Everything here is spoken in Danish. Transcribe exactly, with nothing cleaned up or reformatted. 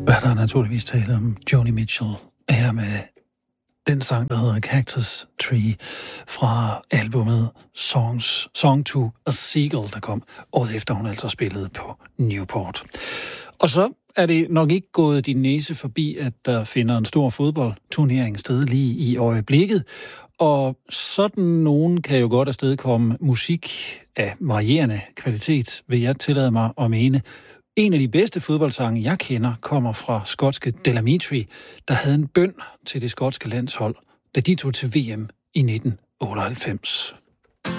Hvad der er naturligvis tale om Joni Mitchell her med den sang, der hedder Cactus Tree fra albumet Songs, Song to a Seagull, der kom året efter, hun altså spillede på Newport. Og så er det nok ikke gået din næse forbi, at der finder en stor fodboldturnering sted lige i øjeblikket. Og sådan nogen kan jo godt afstedkomme musik af varierende kvalitet, vil jeg tillade mig at mene. En af de bedste fodboldsange, jeg kender, kommer fra skotske Delamitri, der havde en bøn til det skotske landshold, da de tog til V M i nitten otteoghalvfems.